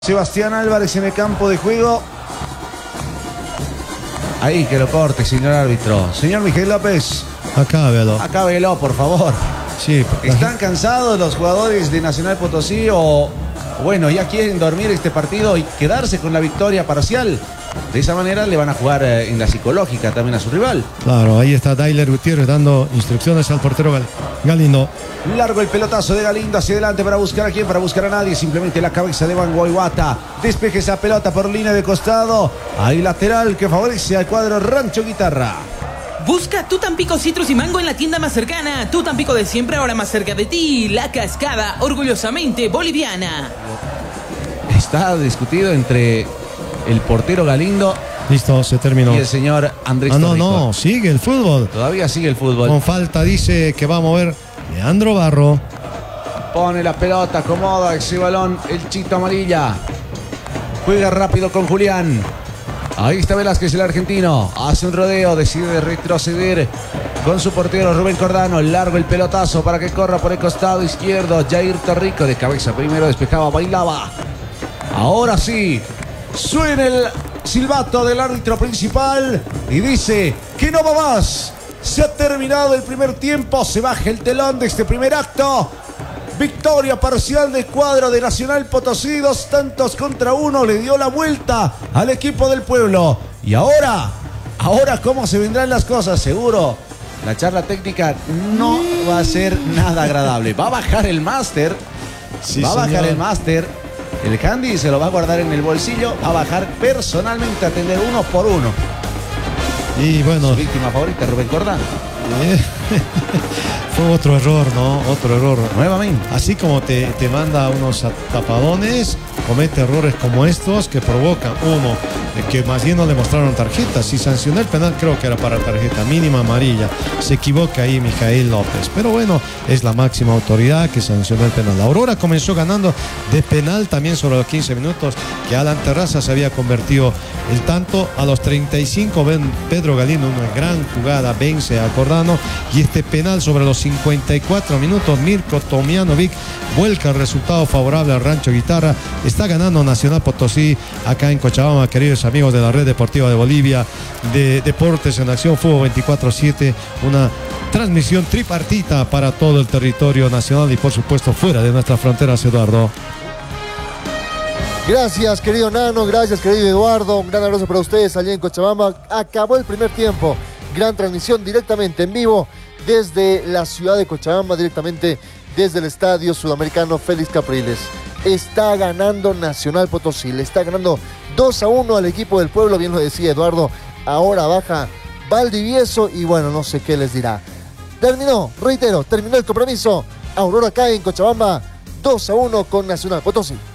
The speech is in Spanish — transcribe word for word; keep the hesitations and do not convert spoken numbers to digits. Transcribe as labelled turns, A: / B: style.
A: Sebastián Álvarez en el campo de juego. Ahí que lo corte, señor árbitro. Señor Miguel López.
B: Acábelo.
A: Acábelo, por favor.
B: Sí.
A: ¿Están cansados los jugadores de Nacional Potosí o, bueno, ya quieren dormir este partido y quedarse con la victoria parcial? De esa manera le van a jugar en la psicológica también a su rival.
B: Claro, ahí está Dailer Gutiérrez dando instrucciones al portero Gal Galindo.
A: Largo el pelotazo de Galindo hacia adelante para buscar a quién, para buscar a nadie. Simplemente la cabeza de Van Guayguata. Despeje esa pelota por línea de costado. Ahí lateral que favorece al cuadro Rancho Guitarra.
C: Busca tu Tampico Citrus y Mango en la tienda más cercana. Tu Tampico de siempre, ahora más cerca de ti. La Cascada, orgullosamente boliviana.
A: Está discutido entre el portero Galindo.
B: Listo, se terminó.
A: Y el señor Andrés
B: Ah, no,
A: Torrico.
B: no, sigue el fútbol.
A: Todavía sigue el fútbol.
B: Con falta dice que va a mover Leandro Barro.
A: Pone la pelota, acomoda ese balón el Chito Amarilla. Juega rápido con Julián. Ahí está Velázquez, el argentino. Hace un rodeo, decide retroceder con su portero Rubén Cordano. Largo el pelotazo para que corra por el costado izquierdo. Jair Torrico de cabeza primero despejaba, bailaba. Ahora sí, suena el silbato del árbitro principal y dice que no va más. Se ha terminado el primer tiempo, se baja el telón de este primer acto. Victoria parcial del cuadro de Nacional Potosí, dos tantos contra uno, le dio la vuelta al equipo del pueblo. Y ahora, ahora cómo se vendrán las cosas, seguro. La charla técnica no va a ser nada agradable. Va a bajar el máster,
B: Sí,
A: va a bajar
B: señor.
A: el máster. El handy se lo va a guardar en el bolsillo, a bajar personalmente a atender uno por uno.
B: Y bueno,
A: Su víctima favorita, Rubén Cordano.
B: eh, fue otro error, ¿no? Otro error.
A: Nuevamente.
B: Así como te, te manda unos tapadones, comete errores como estos que provocan, uno, que más bien no le mostraron tarjeta. Si sancionó el penal, creo que era para tarjeta mínima amarilla. Se equivoca ahí Mijael López. Pero bueno, es la máxima autoridad que sancionó el penal. La Aurora comenzó ganando de penal también sobre los quince minutos, que Alan Terraza se había convertido el tanto. A los treinta y cinco, ven Pedro Galindo, una gran jugada, vence a Cordano. Y este penal sobre los cincuenta y cuatro minutos, Mirko Tomianovic vuelca el resultado favorable al Rancho Guitarra. Está ganando Nacional Potosí acá en Cochabamba, queridos amigos de la Red Deportiva de Bolivia, de Deportes en Acción, Fútbol veinticuatro siete, una transmisión tripartita para todo el territorio nacional y por supuesto fuera de nuestras fronteras, Eduardo.
D: Gracias, querido Nano, gracias, querido Eduardo. Un gran abrazo para ustedes allá en Cochabamba. Acabó el primer tiempo. Gran transmisión directamente en vivo desde la ciudad de Cochabamba, directamente desde el Estadio Sudamericano Félix Capriles. Está ganando Nacional Potosí, le está ganando dos a uno al equipo del pueblo, bien lo decía Eduardo. Ahora baja Valdivieso y bueno, no sé qué les dirá. Terminó, reitero, terminó el compromiso. Aurora cae en Cochabamba dos a uno con Nacional Potosí.